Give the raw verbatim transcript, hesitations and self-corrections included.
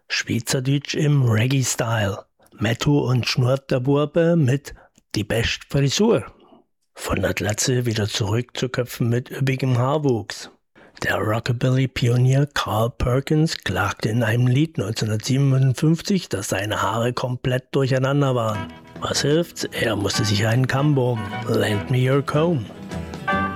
Schweizerdeutsch im Reggae-Style. Metto und schnurrt der Burbe mit die best Frisur. Von der Glatze wieder zurück zu Köpfen mit üppigem Haarwuchs. Der Rockabilly-Pionier Carl Perkins klagte in einem Lied neunzehnhundertsiebenundfünfzig, dass seine Haare komplett durcheinander waren. Was hilft's? Er musste sich einen Kamm bogen. Lend me your comb.